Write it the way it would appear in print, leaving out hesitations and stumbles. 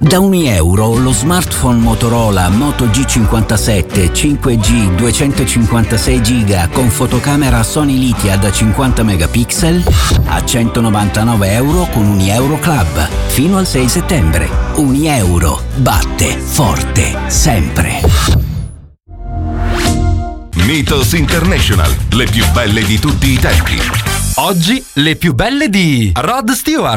Da €1 lo smartphone Motorola Moto G57 5G 256 GB con fotocamera Sony Lithia da 50 megapixel a €199 con Unieuro Club. Fino al 6 settembre. Unieuro batte forte sempre. Mythos International, le più belle di tutti i tempi. Oggi le più belle di Rod Stewart.